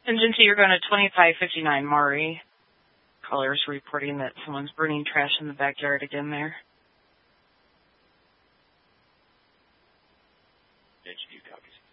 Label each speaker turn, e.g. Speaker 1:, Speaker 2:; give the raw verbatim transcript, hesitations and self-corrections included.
Speaker 1: Contingency, you're going to twenty-five fifty-nine Maury. Callers reporting that someone's burning trash in the backyard again there.
Speaker 2: H Q copies.